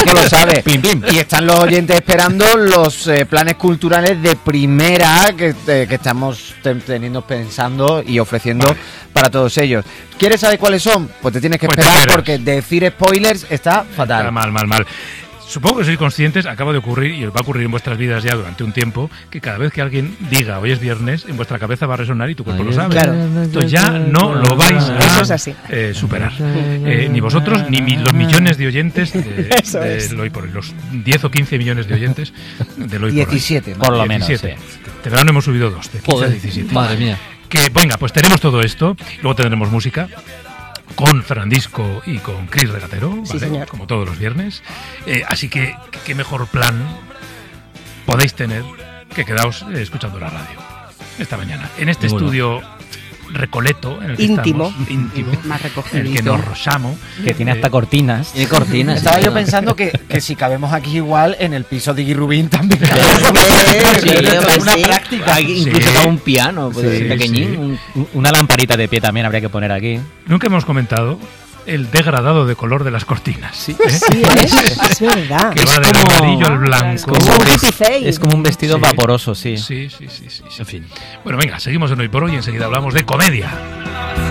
Paco lo sabe. Y están los oyentes esperando los planes culturales de primera que estamos pensando y ofreciendo para todos ellos. ¿Quieres saber cuáles son? Pues te tienes que esperar porque decir spoilers está fatal. Está mal. Supongo que sois conscientes, acaba de ocurrir y va a ocurrir en vuestras vidas ya durante un tiempo, que cada vez que alguien diga hoy es viernes, en vuestra cabeza va a resonar y tu cuerpo lo sabe. Claro. Entonces ya no lo vais a superar. Ni vosotros, ni los millones de oyentes del Hoy por Hoy, los 10 o 15 millones de oyentes del Hoy por Hoy. 17, por lo menos. 17. De verdad no hemos subido 2, de 15 a 17. Madre mía. Que venga, pues tenemos todo esto, luego tendremos música con Fernandisco y con Cris Regatero, sí, ¿vale? Como todos los viernes. Así que qué mejor plan podéis tener que quedaos escuchando la radio esta mañana. En este estudio recoleto, en el que íntimo, más recogido, en el que nos rozamos, que tiene hasta cortinas. Tiene cortinas. Estaba yo pensando que si cabemos aquí igual en el piso de Iggy Rubín también. Una práctica. Incluso para un piano pequeñín. Una lamparita de pie también habría que poner aquí. Nunca hemos comentado el degradado de color de las cortinas. Sí, es verdad. Que va del amarillo al blanco. Es como un vestido vaporoso, sí. Sí. En fin. Bueno, venga, seguimos en Hoy por Hoy y enseguida hablamos de comedia.